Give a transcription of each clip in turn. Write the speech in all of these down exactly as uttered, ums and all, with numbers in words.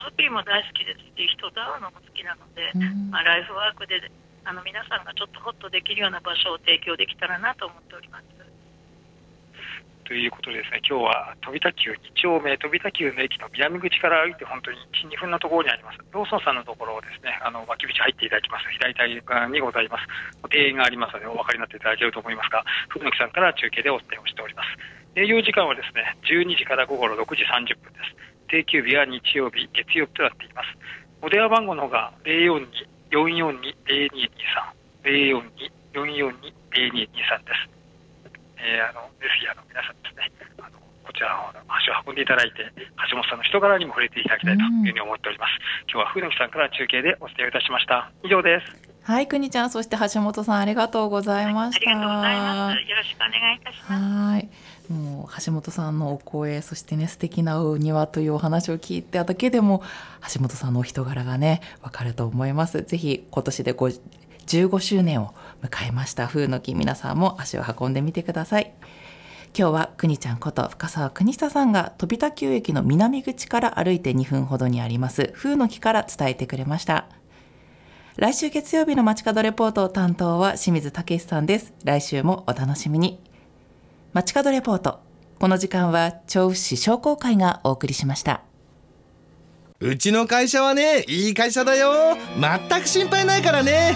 スキーも大好きですし、人と会うのも好きなので、 うん、 まあ、ライフワークであの皆さんがちょっとホッとできるような場所を提供できたらなと思っております。 ということでですね、今日は飛田急に丁目飛田急の駅の南口から歩いて本当にいち、にふんのところにありますローソンさんのところをですね、あの脇道入っていただきます左手側にございます庭園がありますのでお分かりになっていただけると思いますが、古木さんから中継でお伝えをしております。営業時間はですね、じゅうにじから午後ろくじさんじゅっぷんです。定休日は日曜日、月曜日となっています。お電話番号の方が ゼロよんに よんよんに ゼロににさん ゼロよんに よんよんに ゼロににさんです。えー、あのぜひあの皆さんですね、あのこちらの足を運んでいただいて橋本さんの人柄にも触れていただきたいというふうに思っております。今日は古木さんから中継でお伝えいたしました。以上です。 はい、くにちゃん、そして橋本さん、ありがとうございました。 はい、ありがとうございます。よろしくお願いいたします。 はい、もう橋本さんのお声、そしてね、素敵なお庭というお話を聞いただけでも橋本さんのお人柄がねわかると思います。ぜひ今年でじゅうごしゅうねんを迎えました風の木、皆さんも足を運んでみてください。今日はくにちゃんこと深澤邦久さんが飛田急駅の南口から歩いてにふんほどにあります風の木から伝えてくれました。来週月曜日の街角レポート担当は清水武さんです。来週もお楽しみに。街角レポート、この時間は調布市商工会がお送りしました。 うちの会社はね、いい会社だよ。全く心配ないからね。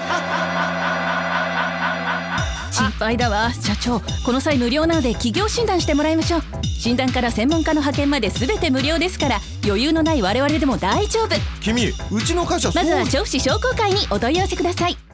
心配だわ社長、この際無料なので企業診断してもらいましょう。診断から専門家の派遣まで全て無料ですから、余裕のない我々でも大丈夫。 君、うちの会社そう。 まずは調布市商工会にお問い合わせください。